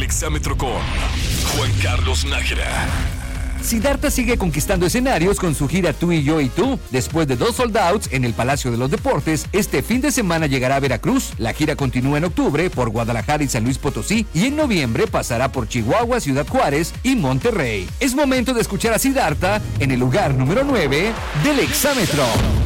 Exámetro con Juan Carlos Nájera. Siddhartha sigue conquistando escenarios con su gira Tú y Yo y Tú. Después de 2 sold outs en el Palacio de los Deportes, este fin de semana llegará a Veracruz. La gira continúa en octubre por Guadalajara y San Luis Potosí y en noviembre pasará por Chihuahua, Ciudad Juárez y Monterrey. Es momento de escuchar a Siddhartha en el lugar número 9 del Exámetro.